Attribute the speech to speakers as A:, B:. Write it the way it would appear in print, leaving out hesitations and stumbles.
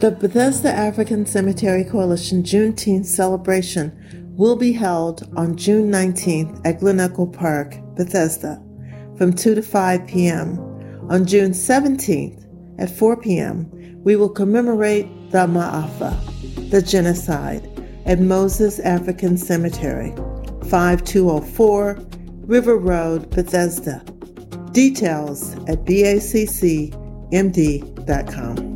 A: The Bethesda African Cemetery Coalition Juneteenth celebration will be held on June 19th at Glen Echo Park, Bethesda, from 2 to 5 p.m. On June 17th at 4 p.m., we will commemorate the Ma'afa, the genocide, at Moses African Cemetery, 5204 River Road, Bethesda. Details at baccmd.com.